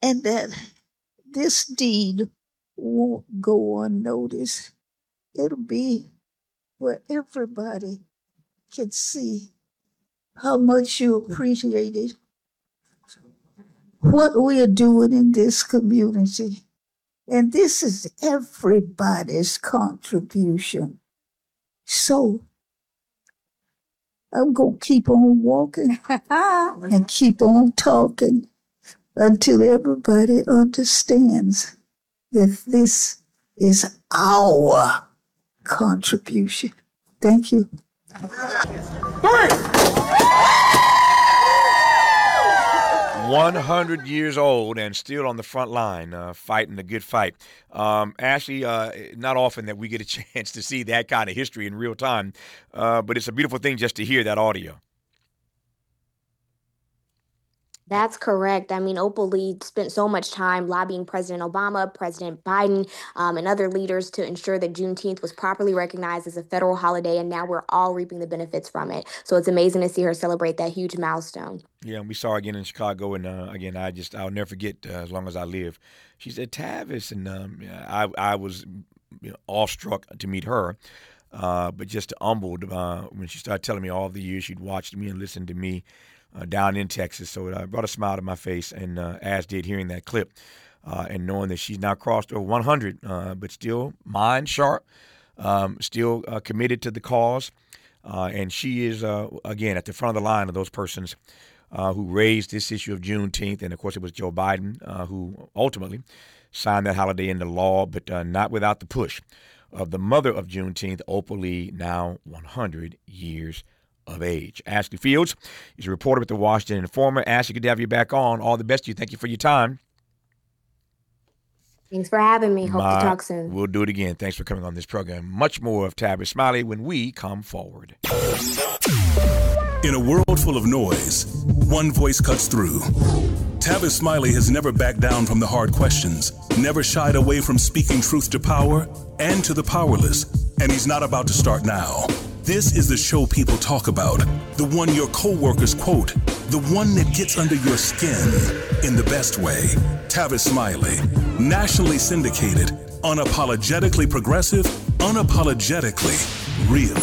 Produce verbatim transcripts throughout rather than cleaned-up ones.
and that this deed won't go unnoticed. It'll be where everybody can see how much you appreciate it, what we are doing in this community. And this is everybody's contribution. So I'm going to keep on walking and keep on talking until everybody understands that this is our contribution. Thank you. one hundred years old and still on the front line, uh, fighting the good fight. Um, Ashley, uh, not often that we get a chance to see that kind of history in real time, uh, but it's a beautiful thing just to hear that audio. That's correct. I mean, Opal Lee spent so much time lobbying President Obama, President Biden, um, and other leaders to ensure that Juneteenth was properly recognized as a federal holiday, and now we're all reaping the benefits from it. So it's amazing to see her celebrate that huge milestone. Yeah, and we saw her again in Chicago, and uh, again, I just I'll never forget uh, as long as I live. She said, "Tavis," and um, I I was you know, awestruck to meet her, uh, but just humbled uh, when she started telling me all the years she'd watched me and listened to me. Uh, down in Texas, so it uh, brought a smile to my face, and uh, as did hearing that clip uh, and knowing that she's now crossed over one hundred, uh, but still mind sharp, um, still uh, committed to the cause, uh, and she is, uh, again, at the front of the line of those persons uh, who raised this issue of Juneteenth, and of course it was Joe Biden uh, who ultimately signed that holiday into law, but uh, not without the push of the mother of Juneteenth, Opal Lee, now one hundred years of age. Ashley Fields is a reporter with the Washington Informer. Ashley, good to have you back on. All the best to you. Thank you for your time. Thanks for having me. Hope My, to talk soon. We'll do it again. Thanks for coming on this program. Much more of Tavis Smiley when we come forward. In a world full of noise, one voice cuts through. Tavis Smiley has never backed down from the hard questions, never shied away from speaking truth to power and to the powerless, and he's not about to start now. This is the show people talk about, the one your coworkers quote, the one that gets under your skin in the best way. Tavis Smiley, nationally syndicated, unapologetically progressive, unapologetically real.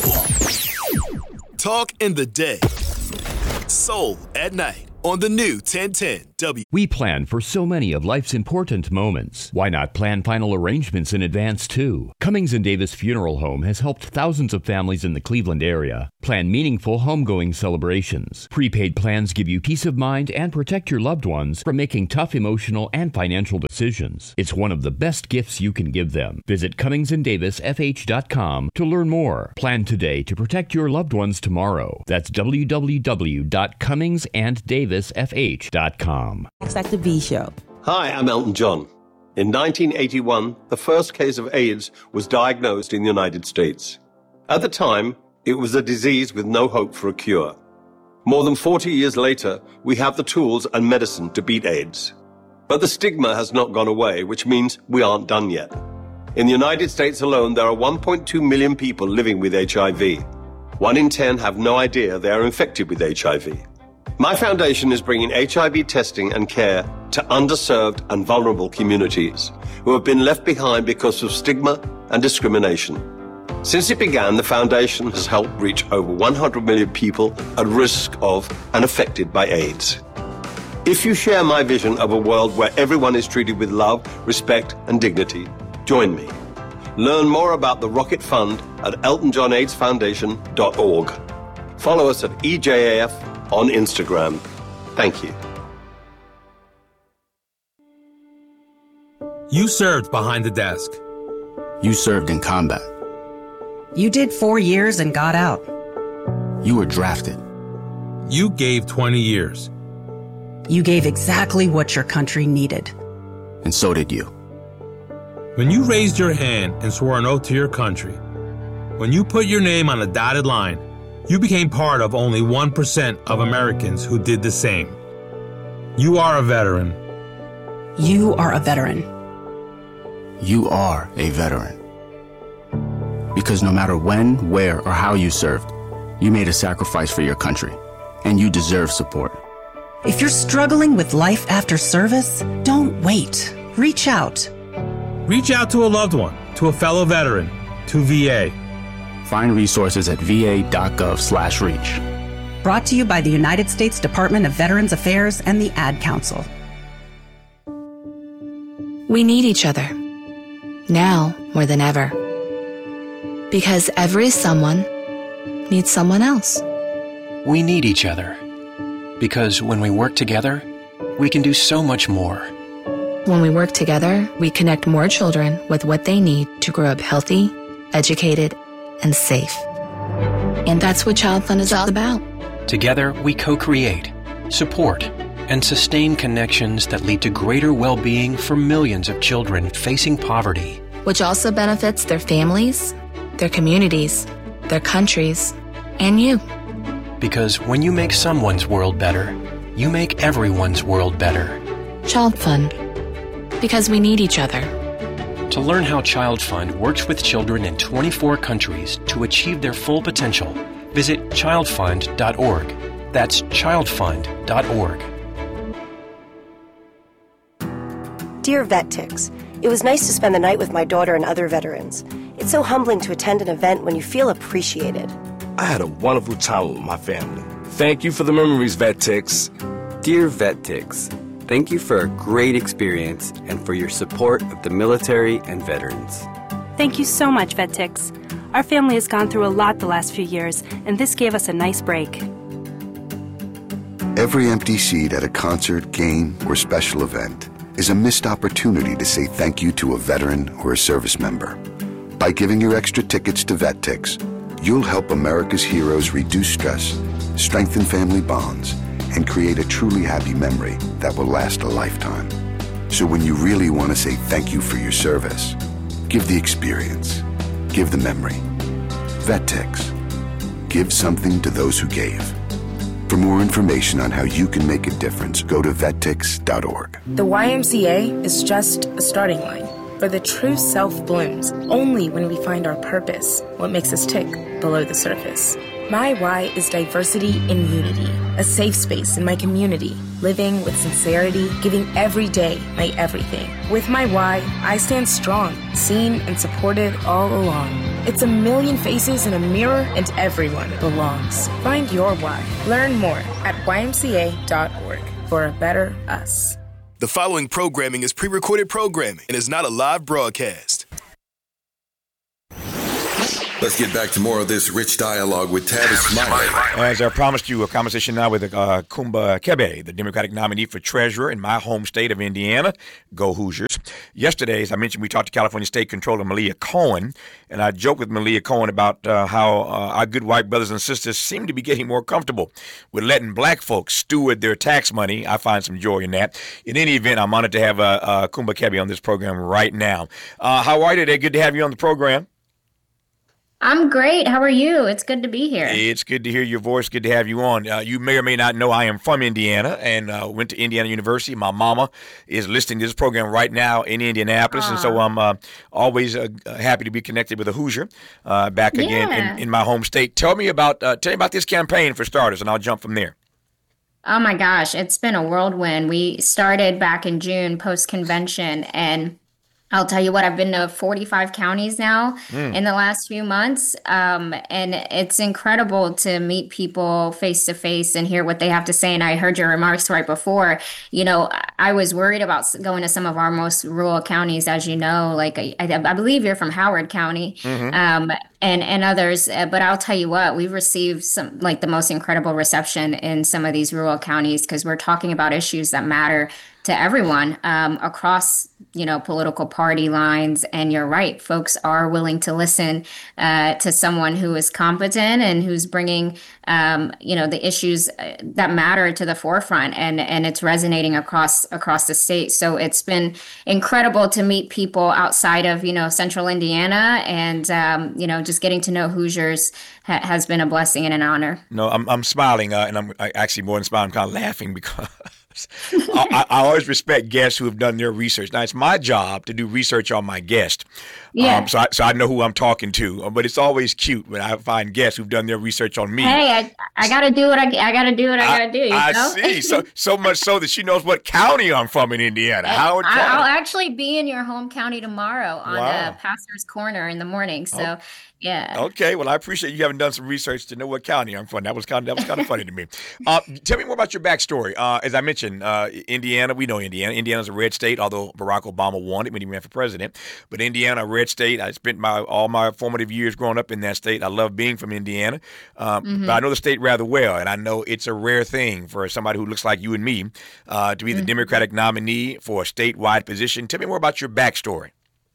Talk in the day, soul at night. On the new ten ten W. We plan for so many of life's important moments. Why not plan final arrangements in advance, too? Cummings and Davis Funeral Home has helped thousands of families in the Cleveland area plan meaningful homegoing celebrations. Prepaid plans give you peace of mind and protect your loved ones from making tough emotional and financial decisions. It's one of the best gifts you can give them. Visit Cummings and Davis F H dot com to learn more. Plan today to protect your loved ones tomorrow. That's w w w dot cummings and davis f h dot com. X Factor V Show. Hi, I'm Elton John. In nineteen eighty-one, the first case of AIDS was diagnosed in the United States. At the time, it was a disease with no hope for a cure. More than forty years later, we have the tools and medicine to beat AIDS. But the stigma has not gone away, which means we aren't done yet. In the United States alone, there are one point two million people living with H I V. One in ten have no idea they are infected with H I V. My foundation is bringing H I V testing and care to underserved and vulnerable communities who have been left behind because of stigma and discrimination. Since it began, the foundation has helped reach over one hundred million people at risk of and affected by AIDS. If you share my vision of a world where everyone is treated with love, respect, and dignity, join me. Learn more about the Rocket Fund at elton john aids foundation dot org. Follow us at E J A F on Instagram. Thank you. You served behind the desk. You served in combat. You did four years and got out. You were drafted. You gave twenty years. You gave exactly what your country needed. And so did you. When you raised your hand and swore an oath to your country, when you put your name on a dotted line, you became part of only one percent of Americans who did the same. You are a veteran. You are a veteran. You are a veteran. Because no matter when, where, or how you served, you made a sacrifice for your country, and you deserve support. If you're struggling with life after service, don't wait. Reach out. Reach out to a loved one, to a fellow veteran, to V A. Find resources at va.gov slash reach. Brought to you by the United States Department of Veterans Affairs and the Ad Council. We need each other. Now more than ever. Because every someone needs someone else. We need each other. Because when we work together, we can do so much more. When we work together, we connect more children with what they need to grow up healthy, educated, and safe. And that's what Child Fund is all about. Together, we co-create, support, and sustain connections that lead to greater well-being for millions of children facing poverty. Which also benefits their families, their communities, their countries, and you. Because when you make someone's world better, you make everyone's world better. Child Fund. Because we need each other. To learn how Child Fund works with children in twenty-four countries to achieve their full potential, visit child fund dot org. That's child fund dot org. Dear VetTix, it was nice to spend the night with my daughter and other veterans. It's so humbling to attend an event when you feel appreciated. I had a wonderful time with my family. Thank you for the memories, VetTix. Dear VetTix, thank you for a great experience and for your support of the military and veterans. Thank you so much, VetTix. Our family has gone through a lot the last few years, and this gave us a nice break. Every empty seat at a concert, game, or special event is a missed opportunity to say thank you to a veteran or a service member. By giving your extra tickets to VetTix, you'll help America's heroes reduce stress, strengthen family bonds, and create a truly happy memory that will last a lifetime. So when you really want to say thank you for your service, give the experience, give the memory. VetTix. Give something to those who gave. For more information on how you can make a difference, go to vet tix dot org. The Y M C A is just a starting line, for the true self blooms only when we find our purpose, what makes us tick below the surface. My why is diversity and unity, a safe space in my community, living with sincerity, giving every day my everything. With my why, I stand strong, seen and supported all along. It's a million faces in a mirror and everyone belongs. Find your why. Learn more at y m c a dot org for a better us. The following programming is pre-recorded programming and is not a live broadcast. Let's get back to more of this rich dialogue with Tavis Smiley. As I promised you, a conversation now with uh, Kumba Kebe, the Democratic nominee for treasurer in my home state of Indiana. Go Hoosiers. Yesterday, as I mentioned, we talked to California State Controller Malia Cohen, and I joked with Malia Cohen about uh, how uh, our good white brothers and sisters seem to be getting more comfortable with letting black folks steward their tax money. I find some joy in that. In any event, I'm honored to have uh, uh, Kumba Kebe on this program right now. Uh, how are you today? Good to have you on the program. I'm great. How are you? It's good to be here. It's good to hear your voice. Good to have you on. Uh, you may or may not know I am from Indiana and uh, went to Indiana University. My mama is listening to this program right now in Indianapolis, uh, and so I'm uh, always uh, happy to be connected with a Hoosier uh, back again yeah. in, in my home state. Tell me about uh, tell me about this campaign for starters, and I'll jump from there. Oh my gosh, it's been a whirlwind. We started back in June post-convention, and I'll tell you what, I've been to forty-five counties now mm. in the last few months, um, and it's incredible to meet people face to face and hear what they have to say. And I heard your remarks right before. You know, I was worried about going to some of our most rural counties, as you know, like I, I believe you're from Howard County, mm-hmm. um, and and others. But I'll tell you what, we've received some like the most incredible reception in some of these rural counties because we're talking about issues that matter to everyone um, across, you know, political party lines. And you're right, folks are willing to listen uh, to someone who is competent and who's bringing, um, you know, the issues that matter to the forefront. And, and it's resonating across across the state. So it's been incredible to meet people outside of, you know, central Indiana. And, um, you know, just getting to know Hoosiers ha- has been a blessing and an honor. No, I'm, I'm smiling uh, and I'm I actually more than smiling, I'm kind of laughing because I, I always respect guests who have done their research. Now, it's my job to do research on my guest. Yeah. Um, so, I, so I know who I'm talking to. But it's always cute when I find guests who've done their research on me. Hey, I, I got to do what I, I got to do what I, I got to do. You I know? see. So so much so that she knows what county I'm from in Indiana. Howard County. I, I'll actually be in your home county tomorrow on Wow. uh, Pastor's Corner in the morning. So, Oh. yeah. Okay, well, I appreciate you having done some research to know what county I'm from. That was kind of that was kind of funny to me. Uh, tell me more about your backstory. Uh, as I mentioned, uh, Indiana, we know Indiana. Indiana's a red state, although Barack Obama won it when he ran for president. But Indiana, a red state. I spent my all my formative years growing up in that state. I love being from Indiana, um, Mhm. but I know the state rather well, and I know it's a rare thing for somebody who looks like you and me uh, to be the Mhm. Democratic nominee for a statewide position. Tell me more about your backstory.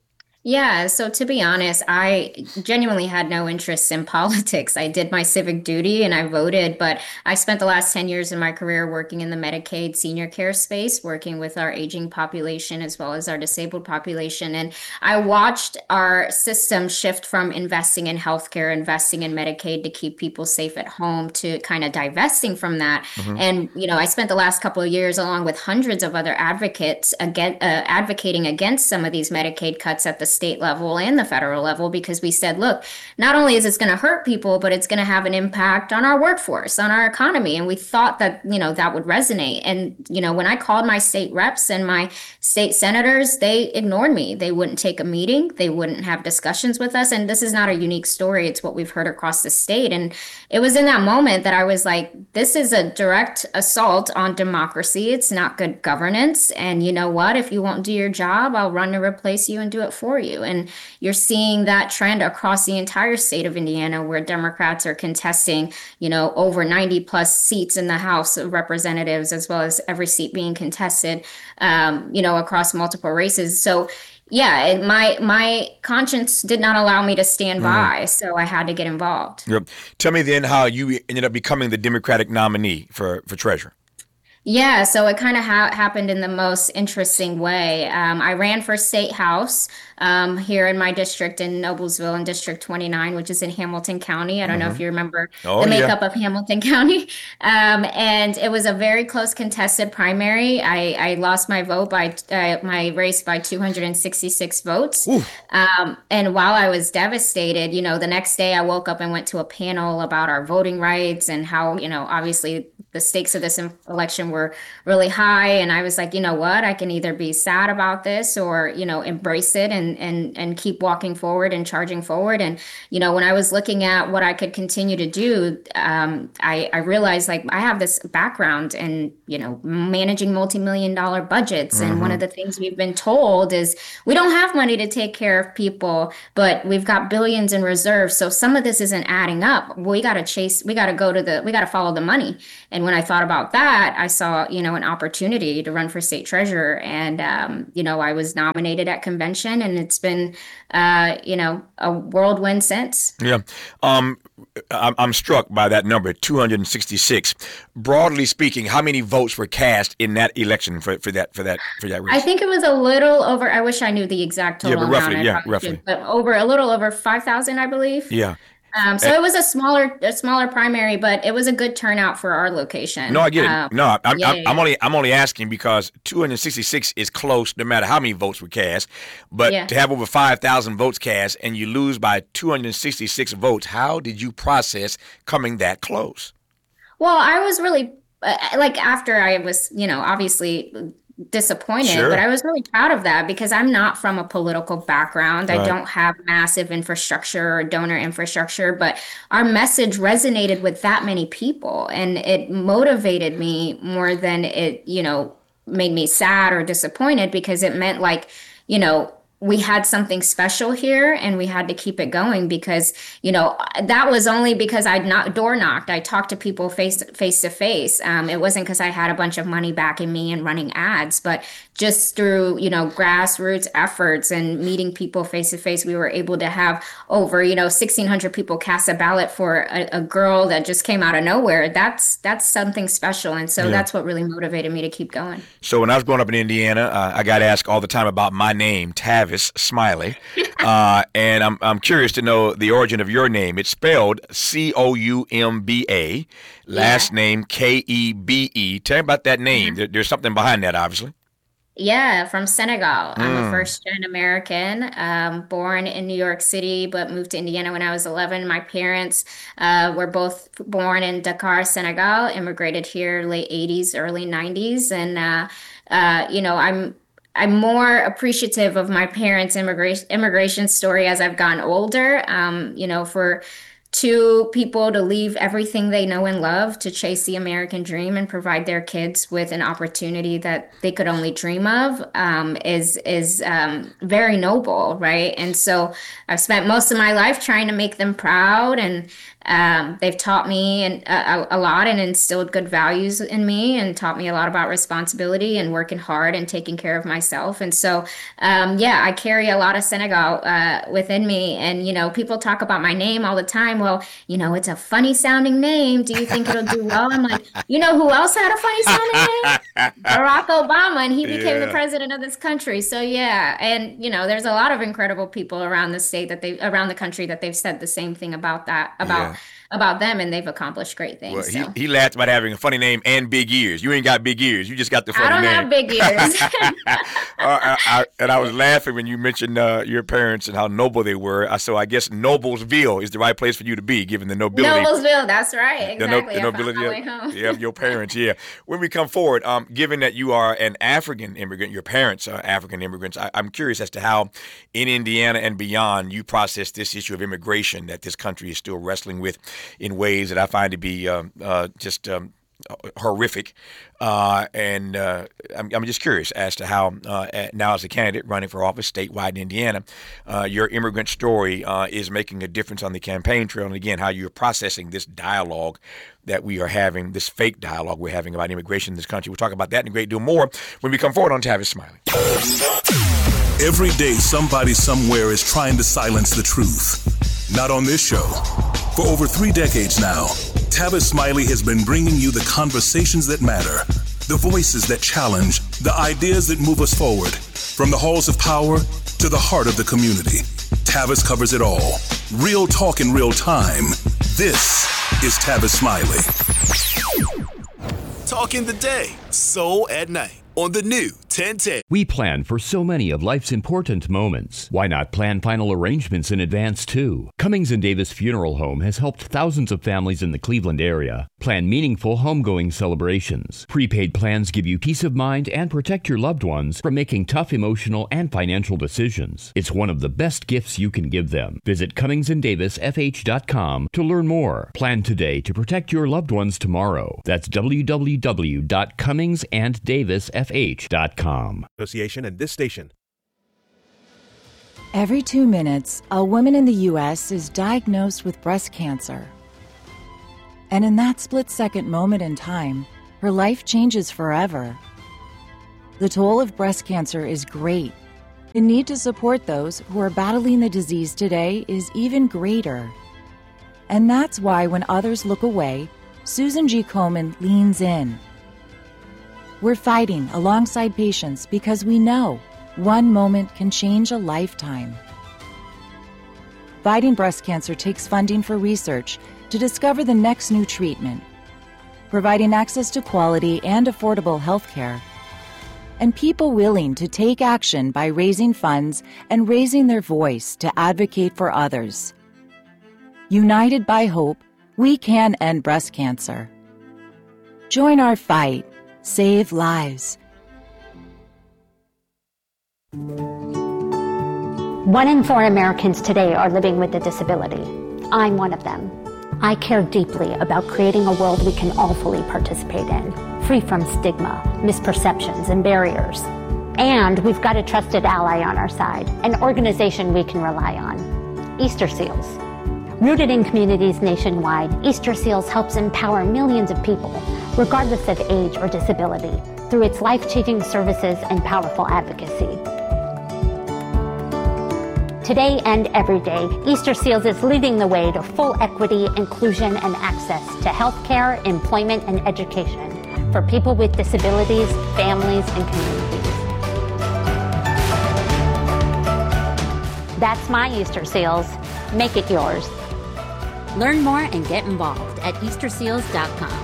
Yeah, so to be honest, I genuinely had no interest in politics. I did my civic duty and I voted, but I spent the last ten years of my career working in the Medicaid senior care space, working with our aging population as well as our disabled population. And I watched our system shift from investing in healthcare, investing in Medicaid to keep people safe at home, to kind of divesting from that. Mhm. And, you know, I spent the last couple of years along with hundreds of other advocates again, uh, advocating against some of these Medicaid cuts at the state level and the federal level, because we said, look, not only is this going to hurt people, but it's going to have an impact on our workforce, on our economy. And we thought that, you know, that would resonate. And, you know, when I called my state reps and my state senators, they ignored me. They wouldn't take a meeting. They wouldn't have discussions with us. And this is not a unique story. It's what we've heard across the state. And it was in that moment that I was like, this is a direct assault on democracy. It's not good governance. And you know what? If you won't do your job, I'll run to replace you and do it for you. And you're seeing that trend across the entire state of Indiana, where Democrats are contesting, you know, over ninety plus seats in the House of Representatives, as well as every seat being contested, um, you know, across multiple races. So yeah, it, my my conscience did not allow me to stand Mhm. by, so I had to get involved. Yep. Tell me then how you ended up becoming the Democratic nominee for, for treasurer. Yeah, so it kind of ha- happened in the most interesting way. Um, I ran for state house um, here in my district in Noblesville in District twenty-nine, which is in Hamilton County. I don't know if Mhm. you remember Oh, the yeah. makeup of Hamilton County. Um, and it was a very close contested primary. I, I lost my vote by uh, my race by two hundred sixty-six votes. Um, and while I was devastated, you know, the next day I woke up and went to a panel about our voting rights and how, you know, obviously the stakes of this em- election were really high. And I was like, you know what, I can either be sad about this or, you know, embrace it and, and, and keep walking forward and charging forward. And, you know, when I was looking at what I could continue to do, um, I, I realized like I have this background in, you know, managing multi-million dollar budgets. And one Mhm. of the things we've been told is we don't have money to take care of people, but we've got billions in reserves. So some of this isn't adding up. We got to chase, we got to go to the, we got to follow the money. And when I thought about that, I saw, you know, an opportunity to run for state treasurer. And, um, you know, I was nominated at convention, and it's been, uh, you know, a whirlwind since. Yeah. Um, I'm, I'm struck by that number, two hundred sixty-six. Broadly speaking, how many votes were cast in that election for, for that for that for that race? I think it was a little over, I wish I knew the exact Yeah, total but roughly, amount. I yeah, probably roughly. should, but over a little over five thousand, I believe. Yeah. Um, so Eh. it was a smaller, a smaller primary, but it was a good turnout for our location. No, I get it. Um, No, I'm, yeah, I'm, yeah, I'm yeah. only I'm only asking because two hundred sixty-six is close, no matter how many votes were cast. But Yeah. to have over five thousand votes cast and you lose by two hundred sixty-six votes, how did you process coming that close? Well, I was really uh, like after I was, you know, obviously disappointed, Sure. but I was really proud of that because I'm not from a political background. I Right. don't have massive infrastructure or donor infrastructure, but our message resonated with that many people, and it motivated me more than it, you know, made me sad or disappointed, because it meant like, you know, we had something special here and we had to keep it going, because, you know, that was only because I'd not door knocked. I talked to people face face to face. Um, it wasn't because I had a bunch of money backing me and running ads, but just through, you know, grassroots efforts and meeting people face to face, we were able to have over, you know, sixteen hundred people cast a ballot for a, a girl that just came out of nowhere. That's that's something special. And so Yeah. that's what really motivated me to keep going. So when I was growing up in Indiana, uh, I got asked all the time about my name, Tavis. Tavis Smiley, uh, and I'm I'm curious to know the origin of your name. It's spelled C O U M B A, last yeah. name K E B E. Tell me about that name. There, there's something behind that, obviously. Yeah, from Senegal. I'm Mm. a first-gen American, um, born in New York City, but moved to Indiana when I was eleven. My parents uh, were both born in Dakar, Senegal, immigrated here late eighties, early nineties. And, uh, uh, you know, I'm I'm more appreciative of my parents' immigration immigration story as I've gotten older. Um, you know, for two people to leave everything they know and love to chase the American dream and provide their kids with an opportunity that they could only dream of um, is is um, very noble, right? And so I've spent most of my life trying to make them proud, and um, they've taught me and a, a lot and instilled good values in me and taught me a lot about responsibility and working hard and taking care of myself. And so, um, yeah, I carry a lot of Senegal uh, within me. And, you know, people talk about my name all the time. Well, you know, it's a funny sounding name. Do you think it'll do well? I'm like, you know who else had a funny sounding name? Barack Obama, and he became Yeah. the president of this country. So yeah, and you know, there's a lot of incredible people around the state that they around the country that they've said the same thing about that about Yeah. about them, and they've accomplished great Well, things. he, so. he laughed about having a funny name and big ears. You ain't got big ears. You just got the funny I don't name. have big ears. Uh, I, I, and I was laughing when you mentioned uh, your parents and how noble they were. Uh, so I guess Noblesville is the right place for you to be, given the nobility. Noblesville, that's right. The, no, Exactly. the I found nobility my of, way home. yeah, of your parents, yeah. When we come forward, um, given that you are an African immigrant, your parents are African immigrants, I, I'm curious as to how in Indiana and beyond you process this issue of immigration that this country is still wrestling with in ways that I find to be um, uh, just um, horrific. Uh, and uh, I'm, I'm just curious as to how uh, now as a candidate running for office statewide in Indiana, uh, your immigrant story uh, is making a difference on the campaign trail. And again, how you're processing this dialogue that we are having, this fake dialogue we're having about immigration in this country. We'll talk about that and a great deal more when we come forward on Tavis Smiley. Every day, somebody somewhere is trying to silence the truth. Not on this show. For over three decades now, Tavis Smiley has been bringing you the conversations that matter, the voices that challenge, the ideas that move us forward. From the halls of power to the heart of the community, Tavis covers it all. Real talk in real time. This is Tavis Smiley. Talking the day, Soul at Night on the new ten ten. We plan for so many of life's important moments. Why not plan final arrangements in advance, too? Cummings and Davis Funeral Home has helped thousands of families in the Cleveland area plan meaningful homegoing celebrations. Prepaid plans give you peace of mind and protect your loved ones from making tough emotional and financial decisions. It's one of the best gifts you can give them. Visit Cummings and Davis F H dot com to learn more. Plan today to protect your loved ones tomorrow. That's w w w dot cummings and davis f h dot com. Association and this station. Every two minutes, a woman in the U S is diagnosed with breast cancer. And in that split-second moment in time, her life changes forever. The toll of breast cancer is great. The need to support those who are battling the disease today is even greater. And that's why when others look away, Susan G. Komen leans in. We're fighting alongside patients because we know one moment can change a lifetime. Fighting breast cancer takes funding for research to discover the next new treatment, providing access to quality and affordable health care, and people willing to take action by raising funds and raising their voice to advocate for others. United by hope, we can end breast cancer. Join our fight. Save lives. One in four Americans today are living with a disability. I'm one of them. I care deeply about creating a world we can all fully participate in, free from stigma, misperceptions, and barriers. And we've got a trusted ally on our side, an organization we can rely on, Easter Seals. Rooted in communities nationwide, Easter Seals helps empower millions of people, regardless of age or disability, through its life-changing services and powerful advocacy. Today and every day, Easter Seals is leading the way to full equity, inclusion, and access to healthcare, employment, and education for people with disabilities, families, and communities. That's my Easter Seals. Make it yours. Learn more and get involved at easter seals dot com.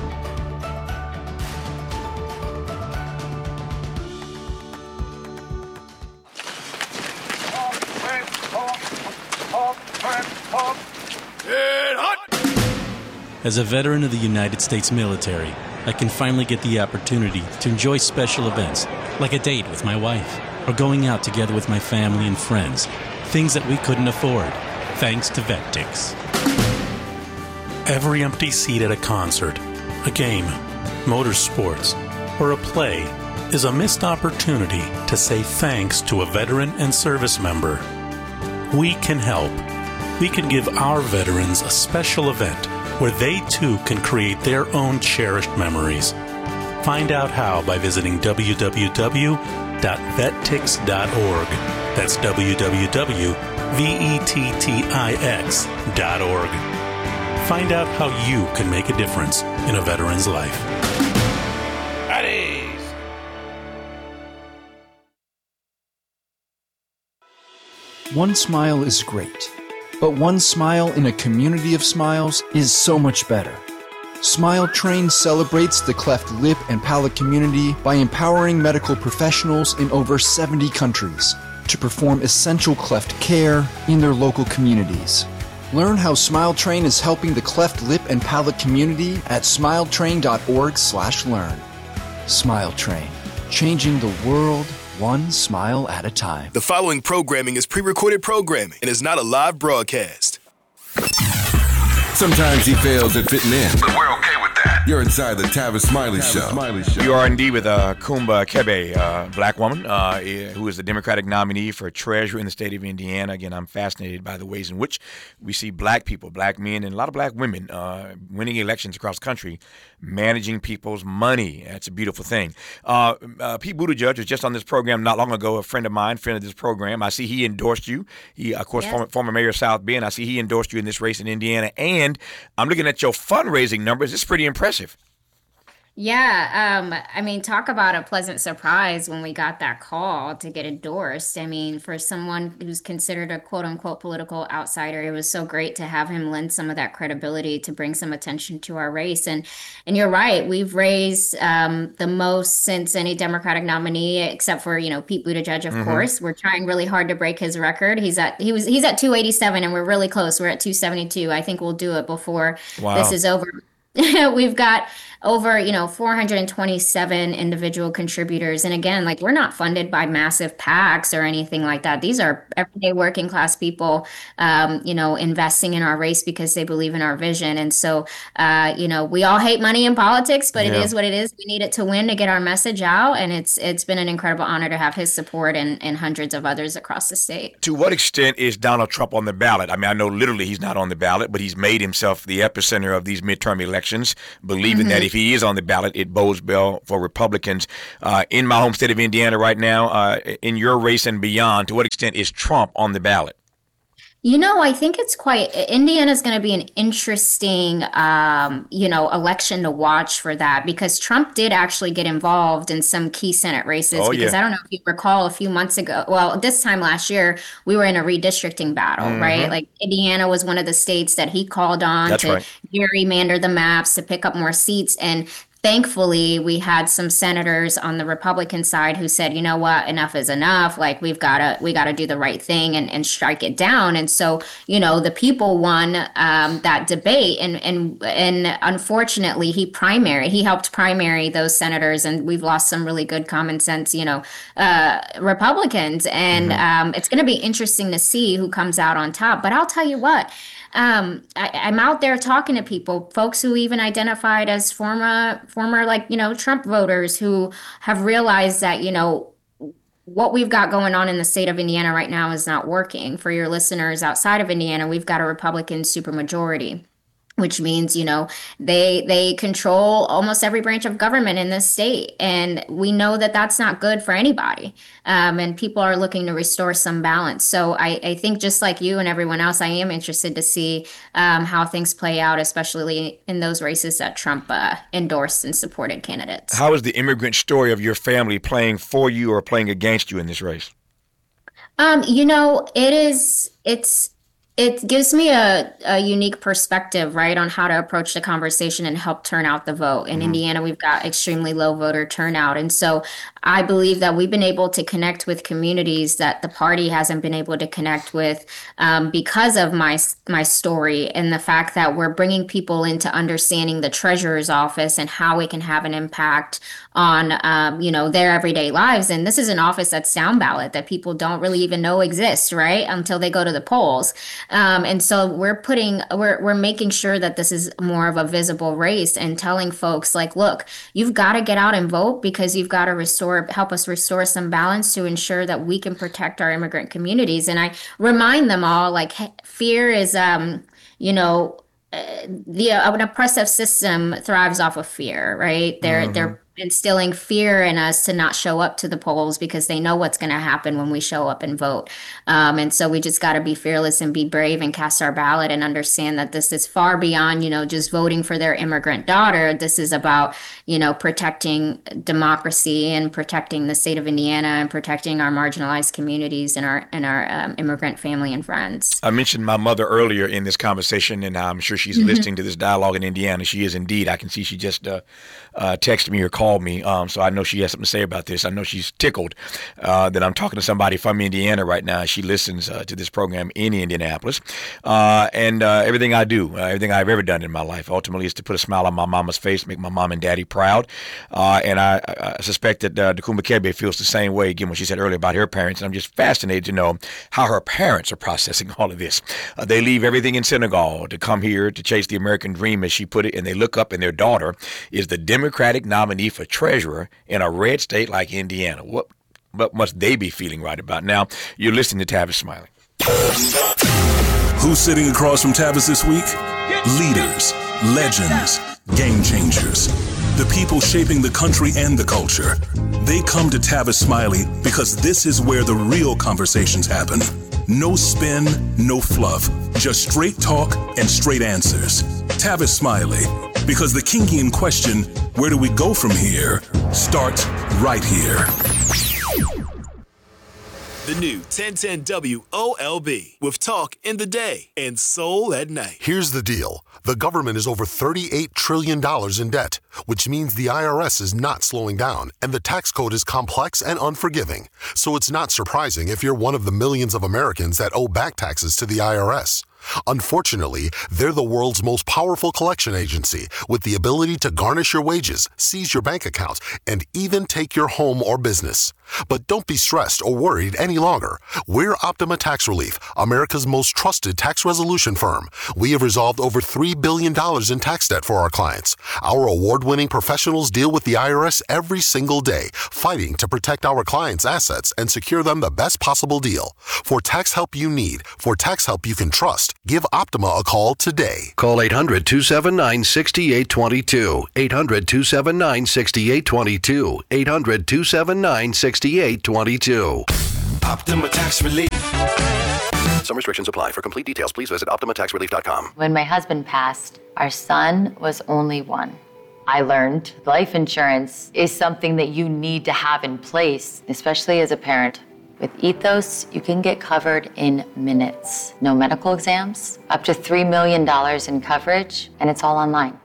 As a veteran of the United States military, I can finally get the opportunity to enjoy special events, like a date with my wife, or going out together with my family and friends, things that we couldn't afford, thanks to VetTix. Every empty seat at a concert, a game, motorsports, or a play is a missed opportunity to say thanks to a veteran and service member. We can help. We can give our veterans a special event where they too can create their own cherished memories. Find out how by visiting w w w dot vettix dot org. That's w w w dot vettix dot org. Find out how you can make a difference in a veteran's life. One smile is great, but one smile in a community of smiles is so much better. Smile Train celebrates the cleft lip and palate community by empowering medical professionals in over seventy countries to perform essential cleft care in their local communities. Learn how Smile Train is helping the cleft lip and palate community at smile train dot org slash learn. Smile Train, changing the world one smile at a time. The following programming is pre-recorded programming and is not a live broadcast. Sometimes he fails at fitting in, but we're okay with that. You're inside the Tavis Smiley Tavis Show. Smiley Show. You are indeed with uh, Kumba Kebe, uh, black woman uh, who is the Democratic nominee for treasurer in the state of Indiana. Again, I'm fascinated by the ways in which we see black people, black men, and a lot of black women uh, winning elections across the country, managing people's money. That's a beautiful thing. Uh, uh, Pete Buttigieg was just on this program not long ago, a friend of mine, friend of this program. I see he endorsed you. He, of course, yes. former, former mayor of South Bend. I see he endorsed you in this race in Indiana. And I'm looking at your fundraising numbers. It's pretty impressive. Yeah, um, I mean, talk about a pleasant surprise when we got that call to get endorsed. I mean, for someone who's considered a quote unquote political outsider, it was so great to have him lend some of that credibility to bring some attention to our race. And and you're right, we've raised um, the most since any Democratic nominee, except for, you know, Pete Buttigieg, of mm-hmm. course. We're trying really hard to break his record. He's at he was he's at two eighty-seven, and we're really close. We're at two seventy-two. I think we'll do it before wow. this is over. We've got over, you know, four hundred twenty-seven individual contributors. And again, like, we're not funded by massive PACs or anything like that. These are everyday working class people, um, you know, investing in our race because they believe in our vision. And so, uh, you know, we all hate money in politics, but yeah. it is what it is. We need it to win to get our message out. And it's it's been an incredible honor to have his support and, and hundreds of others across the state. To what extent is Donald Trump on the ballot? I mean, I know literally he's not on the ballot, but he's made himself the epicenter of these midterm elections, believing mm-hmm. that if he is on the ballot, it bodes well for Republicans. Uh, in my home state of Indiana right now, uh, in your race and beyond, to what extent is Trump on the ballot? You know, I think it's quite, Indiana is going to be an interesting, um, you know, election to watch for that, because Trump did actually get involved in some key Senate races. Oh, because yeah. I don't know if you recall a few months ago, well, this time last year, we were in a redistricting battle, mm-hmm. right? Like, Indiana was one of the states that he called on That's to right. gerrymander the maps to pick up more seats. And thankfully, we had some senators on the Republican side who said, you know what, enough is enough. Like, we've got to we got to do the right thing and, and strike it down. And so, you know, the people won um, that debate. And, and, and unfortunately, he primary, he helped primary those senators. And we've lost some really good common sense, you know, uh, Republicans. And mm-hmm. um, it's going to be interesting to see who comes out on top. But I'll tell you what. Um, I, I'm out there talking to people, folks who even identified as former, former, like, you know, Trump voters who have realized that, you know, what we've got going on in the state of Indiana right now is not working. For your listeners outside of Indiana, we've got a Republican supermajority, which means, you know, they they control almost every branch of government in this state. And we know that that's not good for anybody. Um, and people are looking to restore some balance. So I, I think just like you and everyone else, I am interested to see um, how things play out, especially in those races that Trump uh, endorsed and supported candidates. How is the immigrant story of your family playing for you or playing against you in this race? Um, you know, it is, it's, it gives me a, a unique perspective, right, on how to approach the conversation and help turn out the vote. In mm-hmm. Indiana, we've got extremely low voter turnout. And so I believe that we've been able to connect with communities that the party hasn't been able to connect with um, because of my my story and the fact that we're bringing people into understanding the treasurer's office and how it can have an impact on, um, you know, their everyday lives. And this is an office that's down ballot that people don't really even know exists, right, until they go to the polls. Um, and so we're putting, we're we're making sure that this is more of a visible race and telling folks like, look, you've got to get out and vote because you've got to restore, help us restore some balance to ensure that we can protect our immigrant communities. And I remind them all, like, fear is, um, you know, uh, the uh, an oppressive system thrives off of fear, right? They're mm-hmm. they're instilling fear in us to not show up to the polls because they know what's going to happen when we show up and vote. Um, and so we just got to be fearless and be brave and cast our ballot and understand that this is far beyond, you know, just voting for their immigrant daughter. This is about, you know, protecting democracy and protecting the state of Indiana and protecting our marginalized communities and our and our um, immigrant family and friends. I mentioned my mother earlier in this conversation, and I'm sure she's mm-hmm. listening to this dialogue in Indiana. She is indeed. I can see she just uh, uh, texted me or called me, um, so I know she has something to say about this. I know she's tickled uh, that I'm talking to somebody from Indiana right now. She listens uh, to this program in Indianapolis, uh, and uh, everything I do, uh, everything I've ever done in my life, ultimately is to put a smile on my mama's face, make my mom and daddy proud. Uh, and I, I suspect that uh, Dikuma Kebe feels the same way, again, what she said earlier about her parents. And I'm just fascinated to know how her parents are processing all of this. Uh, they leave everything in Senegal to come here to chase the American dream, as she put it, and they look up and their daughter is the Democratic nominee for treasurer in a red state like Indiana. What, what must they be feeling right about now? You're listening to Tavis Smiley. Who's sitting across from Tavis this week? Leaders, legends, game changers, the people shaping the country and the culture. They come to Tavis Smiley because this is where the real conversations happen. No spin, no fluff, just straight talk and straight answers. Tavis Smiley, because the Kingian question, where do we go from here, starts right here. The new ten ten W O L B with Talk in the Day and Soul at Night. Here's the deal. The government is over thirty-eight trillion dollars in debt, which means the I R S is not slowing down, and the tax code is complex and unforgiving. So it's not surprising if you're one of the millions of Americans that owe back taxes to the I R S. Unfortunately, they're the world's most powerful collection agency with the ability to garnish your wages, seize your bank account, and even take your home or business. But don't be stressed or worried any longer. We're Optima Tax Relief, America's most trusted tax resolution firm. We have resolved over three billion dollars in tax debt for our clients. Our award-winning professionals deal with the I R S every single day, fighting to protect our clients' assets and secure them the best possible deal. For tax help you need, for tax help you can trust, give Optima a call today. Call eight hundred, two seven nine, six eight two two. eight hundred, two seven nine, six eight two two. eight hundred, two seven nine, six eight two two. Optima Tax Relief. Some restrictions apply. For complete details, please visit optima tax relief dot com. When my husband passed, our son was only one. I learned life insurance is something that you need to have in place, especially as a parent. With Ethos, you can get covered in minutes. No medical exams, up to three million dollars in coverage, and it's all online.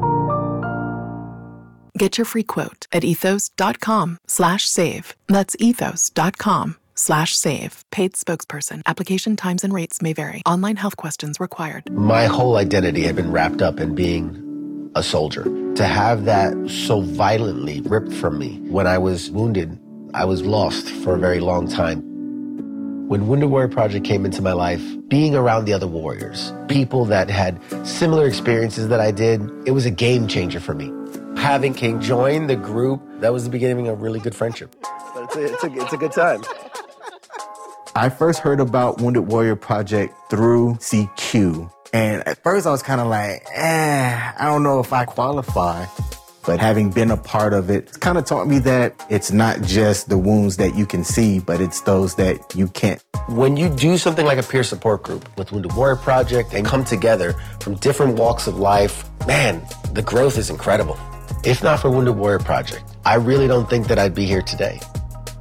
Get your free quote at ethos.com slash save. That's ethos.com slash save. Paid spokesperson. Application times and rates may vary. Online health questions required. My whole identity had been wrapped up in being a soldier. To have that so violently ripped from me when I was wounded, I was lost for a very long time. When Wounded Warrior Project came into my life, being around the other warriors, people that had similar experiences that I did, it was a game changer for me. Having King join the group, that was the beginning of a really good friendship. But it's a, it's a, it's a good time. I first heard about Wounded Warrior Project through C Q. And at first I was kind of like, eh, I don't know if I qualify. But having been a part of it, it's kind of taught me that it's not just the wounds that you can see, but it's those that you can't. When you do something like a peer support group with Wounded Warrior Project and come together from different walks of life, man, the growth is incredible. If not for Wounded Warrior Project, I really don't think that I'd be here today.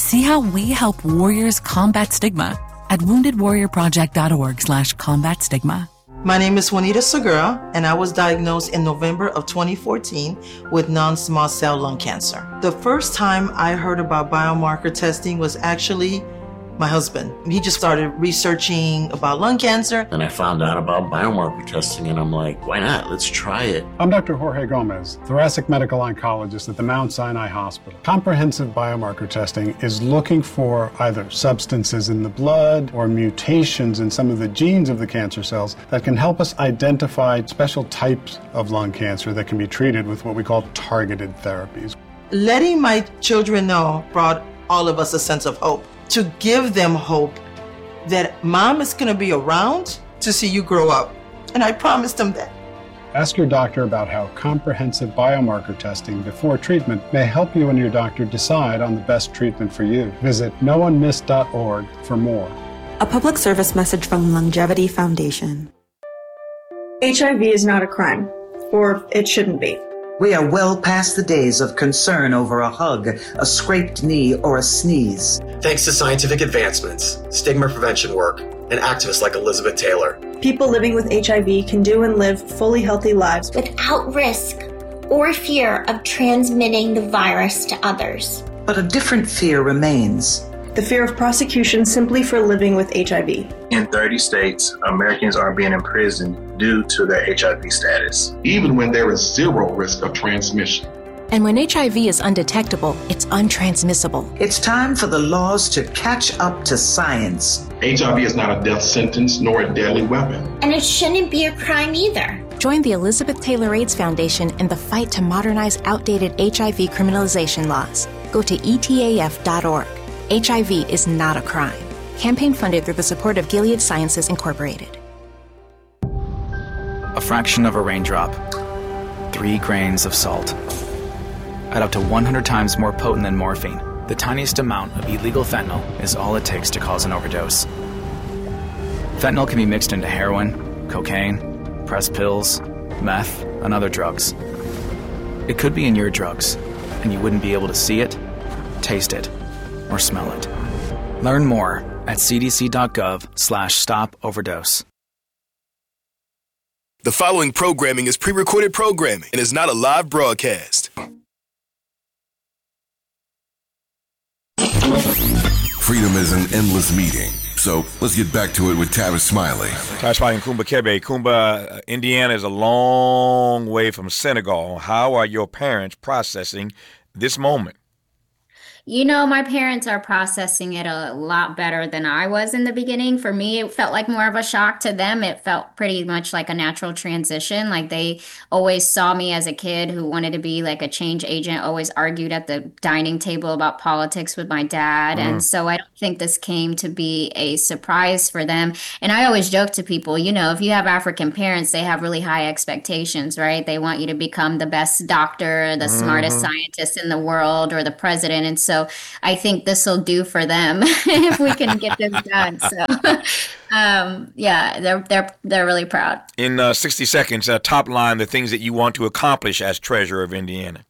See how we help warriors combat stigma at wounded warrior project dot org slash combat stigma. My name is Juanita Segura, and I was diagnosed in November of twenty fourteen with non-small cell lung cancer. The first time I heard about biomarker testing was actually my husband. He just started researching about lung cancer. And I found out about biomarker testing, and I'm like, why not? Let's try it. I'm Doctor Jorge Gomez, thoracic medical oncologist at the Mount Sinai Hospital. Comprehensive biomarker testing is looking for either substances in the blood or mutations in some of the genes of the cancer cells that can help us identify special types of lung cancer that can be treated with what we call targeted therapies. Letting my children know brought all of us a sense of hope. To give them hope that mom is going to be around to see you grow up. And I promised them that. Ask your doctor about how comprehensive biomarker testing before treatment may help you and your doctor decide on the best treatment for you. Visit no one missed dot org for more. A public service message from Longevity Foundation. H I V is not a crime, or it shouldn't be. We are well past the days of concern over a hug, a scraped knee, or a sneeze. Thanks to scientific advancements, stigma prevention work, and activists like Elizabeth Taylor. People living with H I V can do and live fully healthy lives without risk or fear of transmitting the virus to others. But a different fear remains. The fear of prosecution simply for living with H I V. In thirty states, Americans are being imprisoned due to their H I V status, even when there is zero risk of transmission. And when H I V is undetectable, it's untransmissible. It's time for the laws to catch up to science. H I V is not a death sentence nor a deadly weapon. And it shouldn't be a crime either. Join the Elizabeth Taylor AIDS Foundation in the fight to modernize outdated H I V criminalization laws. Go to E T A F dot org. H I V is not a crime. Campaign funded through the support of Gilead Sciences Incorporated. A fraction of a raindrop. Three grains of salt. At up to one hundred times more potent than morphine, the tiniest amount of illegal fentanyl is all it takes to cause an overdose. Fentanyl can be mixed into heroin, cocaine, pressed pills, meth, and other drugs. It could be in your drugs, and you wouldn't be able to see it, taste it, or smell it. Learn more at c d c dot gov slash stop overdose. The following programming is pre-recorded programming and is not a live broadcast. Freedom is an endless meeting. So let's get back to it with Tavis Smiley. Tavis Smiley and Kumba Kebe. Kumba, uh, Indiana is a long way from Senegal. How are your parents processing this moment? You know, my parents are processing it a lot better than I was in the beginning. For me, it felt like more of a shock. To them, it felt pretty much like a natural transition. Like they always saw me as a kid who wanted to be like a change agent, always argued at the dining table about politics with my dad. Mm. And so I don't think this came to be a surprise for them. And I always joke to people, you know, if you have African parents, they have really high expectations, right? They want you to become the best doctor, the mm-hmm. smartest scientist in the world, or the president. And so So I think this will do for them if we can get this done. So, um, yeah, they're they're they're really proud. In uh, sixty seconds, uh, top line the things that you want to accomplish as treasurer of Indiana.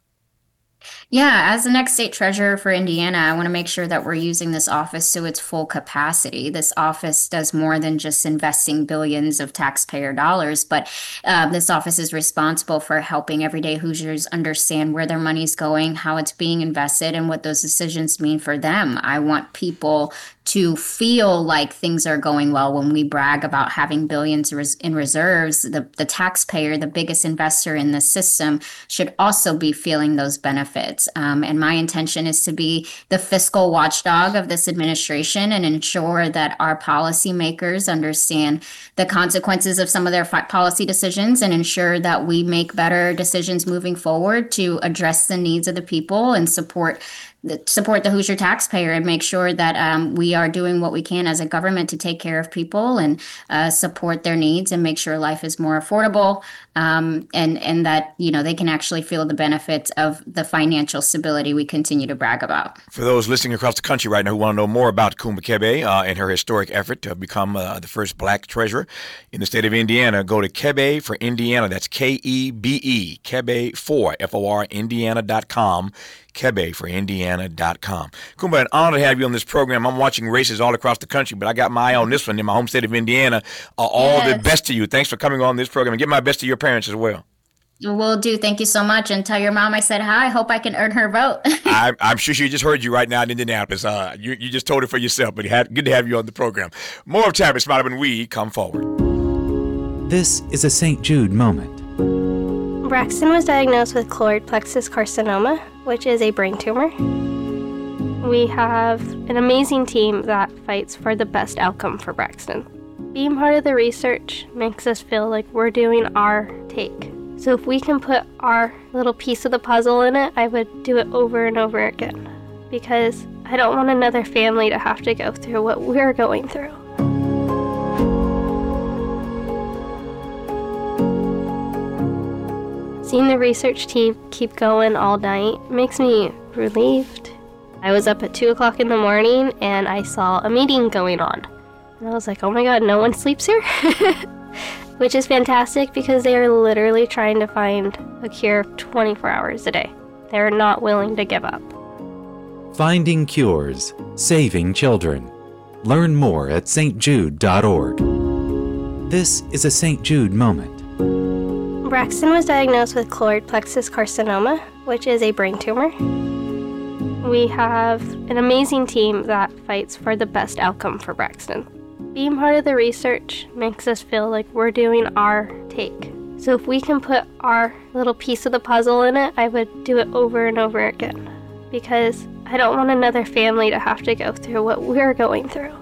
Yeah, as the next state treasurer for Indiana, I want to make sure that we're using this office to its full capacity. This office does more than just investing billions of taxpayer dollars, but uh, this office is responsible for helping everyday Hoosiers understand where their money's going, how it's being invested, and what those decisions mean for them. I want people to feel like things are going well when we brag about having billions res- in reserves. The, the taxpayer, the biggest investor in the system, should also be feeling those benefits. Um, and my intention is to be the fiscal watchdog of this administration and ensure that our policymakers understand the consequences of some of their fi- policy decisions and ensure that we make better decisions moving forward to address the needs of the people and support support the Hoosier taxpayer and make sure that um, we are doing what we can as a government to take care of people and uh, support their needs and make sure life is more affordable um, and, and that, you know, they can actually feel the benefits of the financial stability we continue to brag about. For those listening across the country right now who want to know more about Kumba Kebe uh, and her historic effort to become uh, the first black treasurer in the state of Indiana, go to Kebe for Indiana. That's K E B E, Kebe for, F O R, Indiana dot com. Kebe for Indiana dot com. Kumba, an honor to have you on this program. I'm watching races all across the country, but I got my eye on this one in my home state of Indiana. Uh, all yes. the best to you. Thanks for coming on this program, and give my best to your parents as well. Will do. Thank you so much. And tell your mom I said hi. I hope I can earn her vote. I, I'm sure she just heard you right now in Indianapolis. Uh, you, you just told her for yourself, but had, good to have you on the program. More of Tavis Smiley when we come forward. This is a Saint Jude moment. Braxton was diagnosed with choroid plexus carcinoma, which is a brain tumor. We have an amazing team that fights for the best outcome for Braxton. Being part of the research makes us feel like we're doing our take. So if we can put our little piece of the puzzle in it, I would do it over and over again. Because I don't want another family to have to go through what we're going through. Seeing the research team keep going all night makes me relieved. I was up at two o'clock in the morning and I saw a meeting going on. And I was like, oh my god, no one sleeps here? Which is fantastic because they are literally trying to find a cure twenty-four hours a day. They're not willing to give up. Finding cures, saving children. Learn more at S T Jude dot org. This is a Saint Jude moment. Braxton was diagnosed with choroid plexus carcinoma, which is a brain tumor. We have an amazing team that fights for the best outcome for Braxton. Being part of the research makes us feel like we're doing our take. So if we can put our little piece of the puzzle in it, I would do it over and over again. Because I don't want another family to have to go through what we're going through.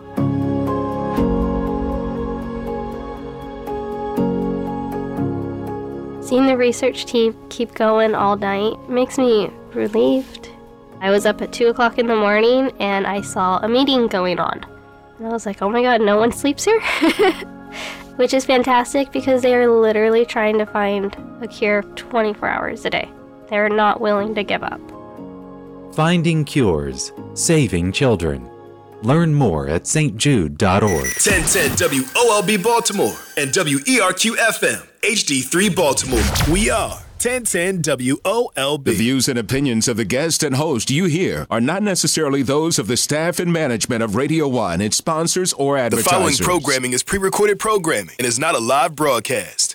Seeing the research team keep going all night makes me relieved. I was up at two o'clock in the morning and I saw a meeting going on. And I was like, oh my god, no one sleeps here? Which is fantastic because they are literally trying to find a cure twenty-four hours a day. They're not willing to give up. Finding cures, saving children. Learn more at S T Jude dot org. ten ten W O L B Baltimore and W E R Q F M H D three Baltimore. We are ten ten W O L B. The views and opinions of the guest and host you hear are not necessarily those of the staff and management of Radio One, its sponsors, or advertisers. The following programming is pre-recorded programming and is not a live broadcast.